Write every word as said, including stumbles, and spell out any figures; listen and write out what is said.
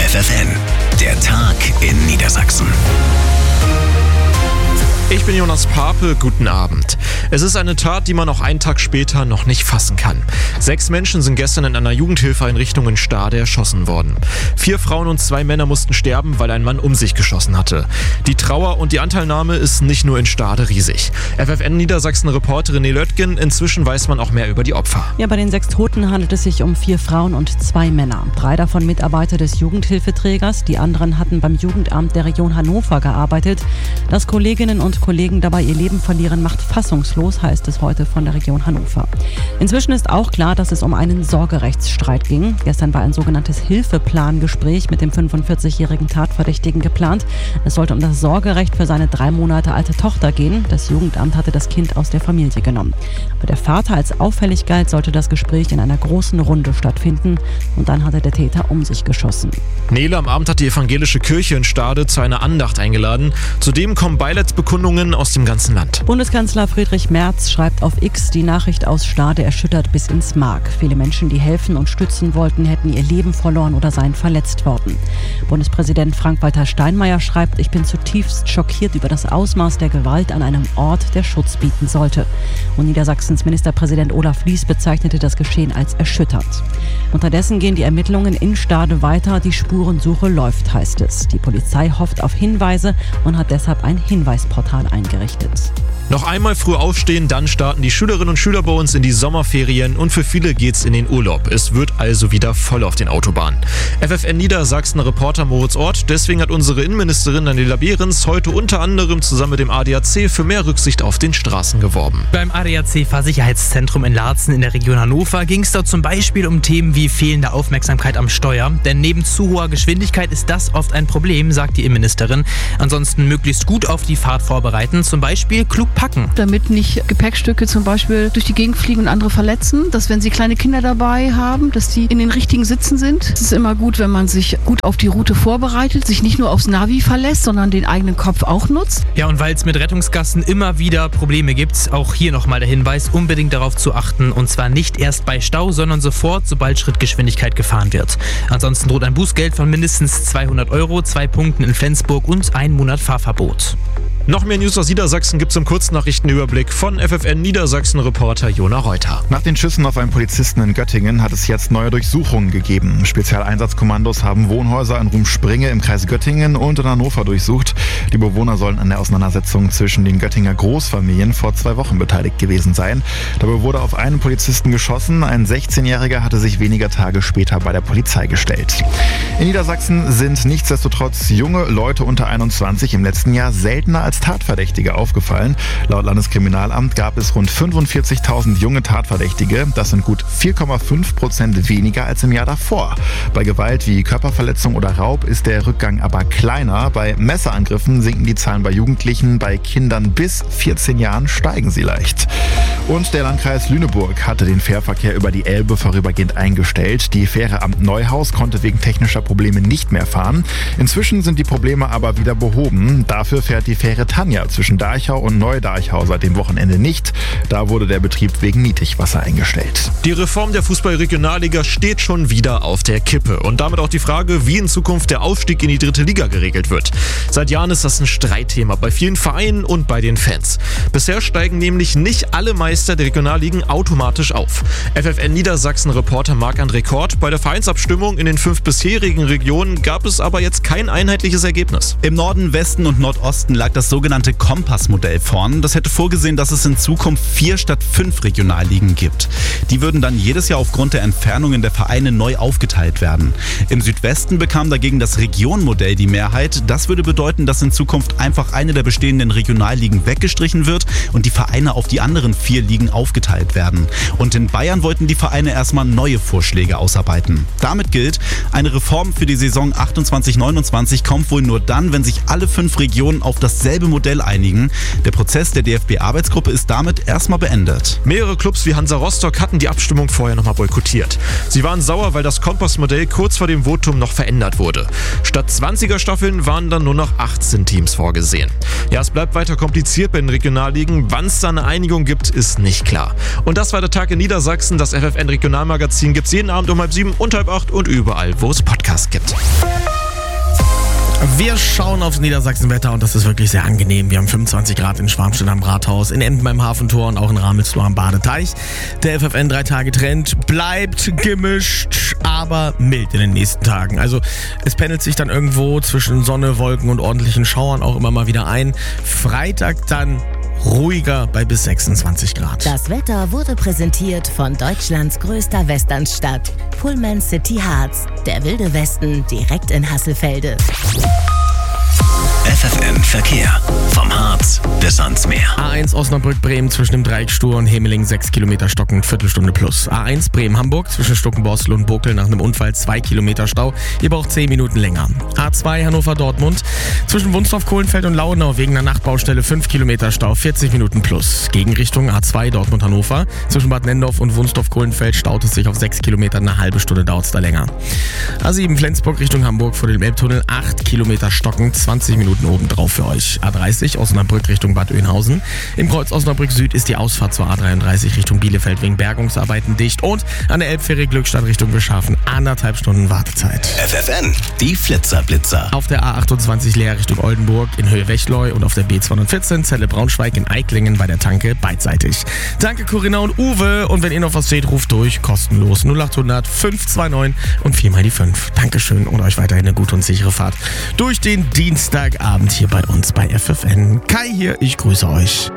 F F N, der Tag in Niedersachsen. Ich bin Jonas Pape, guten Abend. Es ist eine Tat, die man auch einen Tag später noch nicht fassen kann. Sechs Menschen sind gestern in einer Jugendhilfeeinrichtung in Stade erschossen worden. Vier Frauen und zwei Männer mussten sterben, weil ein Mann um sich geschossen hatte. Die Trauer und die Anteilnahme ist nicht nur in Stade riesig. F F N Niedersachsen-Reporterin Nele Oettgen, inzwischen weiß man auch mehr über die Opfer. Ja, bei den sechs Toten handelt es sich um vier Frauen und zwei Männer. Drei davon Mitarbeiter des Jugendhilfeträgers, die anderen hatten beim Jugendamt der Region Hannover gearbeitet. Dass Kolleginnen und Kollegen dabei ihr Leben verlieren, macht fassungslos, heißt es heute von der Region Hannover. Inzwischen ist auch klar, dass es um einen Sorgerechtsstreit ging. Gestern war ein sogenanntes Hilfeplangespräch mit dem fünfundvierzigjährigen Tatverdächtigen geplant. Es sollte um das Sorgerecht für seine drei Monate alte Tochter gehen. Das Jugendamt hatte das Kind aus der Familie genommen. Weil der Vater als auffällig galt, sollte das Gespräch in einer großen Runde stattfinden. Und dann hatte der Täter um sich geschossen. Nele, am Abend hat die evangelische Kirche in Stade zu einer Andacht eingeladen. Zudem kommen Beileidsbekundungen aus dem ganzen Land. Bundeskanzler Friedrich Merz schreibt auf X, die Nachricht aus Stade erschüttert bis ins Mark. Viele Menschen, die helfen und stützen wollten, hätten ihr Leben verloren oder seien verletzt worden. Bundespräsident Frank-Walter Steinmeier schreibt, ich bin zutiefst schockiert über das Ausmaß der Gewalt an einem Ort, der Schutz bieten sollte. Und Niedersachsens Ministerpräsident Olaf Lies bezeichnete das Geschehen als erschütternd. Unterdessen gehen die Ermittlungen in Stade weiter. Die Spurensuche läuft, heißt es. Die Polizei hofft auf Hinweise und hat deshalb ein Hinweisportal eingerichtet. Noch einmal früh aufstehen, dann starten die Schülerinnen und Schüler bei uns in die Sommerferien und für viele geht's in den Urlaub. Es wird also wieder voll auf den Autobahnen. F F N Niedersachsen Reporter Moritz Ort, deswegen hat unsere Innenministerin Daniela Behrens heute unter anderem zusammen mit dem A D A C für mehr Rücksicht auf den Straßen geworben. Beim A D A C Fahrsicherheitszentrum in Laatzen in der Region Hannover ging es dort zum Beispiel um Themen wie fehlende Aufmerksamkeit am Steuer. Denn neben zu hoher Geschwindigkeit ist das oft ein Problem, sagt die Innenministerin. Ansonsten möglichst gut auf die Fahrt vorbereiten, zum Beispiel klug packen. Damit nicht Gepäckstücke zum Beispiel durch die Gegend fliegen und andere verletzen. Dass, wenn Sie kleine Kinder dabei haben, dass die in den richtigen Sitzen sind. Es ist immer gut, wenn man sich gut auf die Route vorbereitet, sich nicht nur aufs Navi verlässt, sondern den eigenen Kopf auch nutzt. Ja, und weil es mit Rettungsgassen immer wieder Probleme gibt, auch hier nochmal der Hinweis, unbedingt darauf zu achten. Und zwar nicht erst bei Stau, sondern sofort, sobald Schrittgeschwindigkeit gefahren wird. Ansonsten droht ein Bußgeld von mindestens zweihundert Euro, zwei Punkten in Flensburg und ein Monat Fahrverbot. Noch mehr News aus Niedersachsen gibt's im Kurznachrichtenüberblick von F F N Niedersachsen-Reporter Jona Reuter. Nach den Schüssen auf einen Polizisten in Göttingen hat es jetzt neue Durchsuchungen gegeben. Spezialeinsatzkommandos haben Wohnhäuser in Rumspringe im Kreis Göttingen und in Hannover durchsucht. Die Bewohner sollen an der Auseinandersetzung zwischen den Göttinger Großfamilien vor zwei Wochen beteiligt gewesen sein. Dabei wurde auf einen Polizisten geschossen. Ein sechzehnjähriger hatte sich weniger Tage später bei der Polizei gestellt. In Niedersachsen sind nichtsdestotrotz junge Leute unter einundzwanzig im letzten Jahr seltener als Tatverdächtige aufgefallen. Laut Landeskriminalamt gab es rund fünfundvierzigtausend junge Tatverdächtige. Das sind gut vier Komma fünf Prozent weniger als im Jahr davor. Bei Gewalt wie Körperverletzung oder Raub ist der Rückgang aber kleiner. Bei Messerangriffen sinken die Zahlen bei Jugendlichen. Bei Kindern bis vierzehn Jahren steigen sie leicht. Und der Landkreis Lüneburg hatte den Fährverkehr über die Elbe vorübergehend eingestellt. Die Fähre am Neuhaus konnte wegen technischer Probleme nicht mehr fahren. Inzwischen sind die Probleme aber wieder behoben. Dafür fährt die Fähre Tanja zwischen Darchau und Neudarchau seit dem Wochenende nicht. Da wurde der Betrieb wegen Niedrigwasser eingestellt. Die Reform der Fußball-Regionalliga steht schon wieder auf der Kippe. Und damit auch die Frage, wie in Zukunft der Aufstieg in die dritte Liga geregelt wird. Seit Jahren ist das ein Streitthema bei vielen Vereinen und bei den Fans. Bisher steigen nämlich nicht alle Meister der Regionalligen automatisch auf. F F N Niedersachsen-Reporter Marc-André Kort: Bei der Vereinsabstimmung in den fünf bisherigen Regionen gab es aber jetzt kein einheitliches Ergebnis. Im Norden, Westen und Nordosten lag das sogenannte Kompassmodell vorn. Das hätte vorgesehen, dass es in Zukunft vier statt fünf Regionalligen gibt. Die würden dann jedes Jahr aufgrund der Entfernungen der Vereine neu aufgeteilt werden. Im Südwesten bekam dagegen das Regionmodell die Mehrheit. Das würde bedeuten, dass in Zukunft einfach eine der bestehenden Regionalligen weggestrichen wird und die Vereine auf die anderen vier Ligen aufgeteilt werden. Und in Bayern wollten die Vereine erstmal neue Vorschläge ausarbeiten. Damit gilt, eine Reform für die Saison achtundzwanzig neunundzwanzig kommt wohl nur dann, wenn sich alle fünf Regionen auf dasselbe Modell einigen. Der Prozess der D F B-Arbeitsgruppe ist damit erstmal beendet. Mehrere Clubs wie Hansa Rostock hatten die Abstimmung vorher nochmal boykottiert. Sie waren sauer, weil das Kompassmodell kurz vor dem Votum noch verändert wurde. Statt zwanziger Staffeln waren dann nur noch achtzehn Teams vorgesehen. Ja, es bleibt weiter kompliziert bei den Regionalligen. Wann es da eine Einigung gibt, ist nicht klar. Und das war der Tag in Niedersachsen. Das F F N Regionalmagazin gibt's jeden Abend um halb sieben und halb acht und überall, wo es Podcasts gibt. Wir schauen aufs Niedersachsenwetter und das ist wirklich sehr angenehm. Wir haben fünfundzwanzig Grad in Schwarmstedt am Rathaus, in Emden beim Hafentor und auch in Ramelsloh am Badeteich. Der F F N drei Tage Trend bleibt gemischt, aber mild in den nächsten Tagen. Also es pendelt sich dann irgendwo zwischen Sonne, Wolken und ordentlichen Schauern auch immer mal wieder ein. Freitag dann ruhiger bei bis sechsundzwanzig Grad. Das Wetter wurde präsentiert von Deutschlands größter Westernstadt, Pullman City Harz. Der wilde Westen direkt in Hasselfelde. F F N Verkehr. Vom Harz bis ans Meer. A eins Osnabrück-Bremen zwischen dem Dreieck Stur und Hemeling sechs Kilometer Stocken, Viertelstunde plus. A eins Bremen-Hamburg zwischen Stuckenborstel und Bokel nach einem Unfall zwei Kilometer Stau. Ihr braucht zehn Minuten länger. A zwei Hannover-Dortmund zwischen Wunstorf-Kohlenfeld und Lauenau wegen einer Nachtbaustelle fünf Kilometer Stau, vierzig Minuten plus. Gegenrichtung A zwei Dortmund-Hannover zwischen Bad Nendorf und Wunstorf-Kohlenfeld staut es sich auf sechs Kilometer, eine halbe Stunde dauert es da länger. A sieben Flensburg Richtung Hamburg vor dem Elbtunnel acht Kilometer Stocken, zwanzig Minuten obendrauf für euch. A dreißig Osnabrück Richtung Bad Oeynhausen. Im Kreuz Osnabrück Süd ist die Ausfahrt zur A dreiunddreißig Richtung Bielefeld wegen Bergungsarbeiten dicht und an der Elbfähre Glückstadt Richtung Bischhafen anderthalb Stunden Wartezeit. F F N, die Flitzer-Blitzer. Auf der A achtundzwanzig Leer Richtung Oldenburg in Höhe Wechleu und auf der B zweihundertvierzehn Celle Braunschweig in Eiklingen bei der Tanke beidseitig. Danke Corinna und Uwe und wenn ihr noch was seht, ruft durch, kostenlos null achthundert fünf zwei neun und viermal die fünf. Dankeschön und euch weiterhin eine gute und sichere Fahrt durch den Dienstagabend hier bei uns bei F F N. Kai hier, ich grüße euch.